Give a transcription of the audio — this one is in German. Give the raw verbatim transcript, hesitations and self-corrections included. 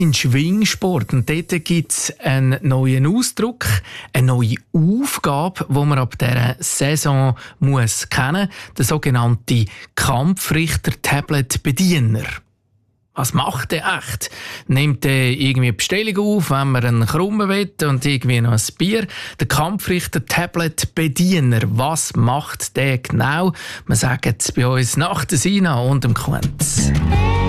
in Schwingsport. Und dort gibt es einen neuen Ausdruck, eine neue Aufgabe, die man ab dieser Saison muss kennen muss. Der sogenannte Kampfrichter-Tablet-Bediener. Was macht der echt? Nimmt er irgendwie eine Bestellung auf, wenn man einen Krummen will und irgendwie noch ein Bier? Der Kampfrichter-Tablet-Bediener, was macht der genau? Wir sagen es bei uns nach der Sina und dem Quenz.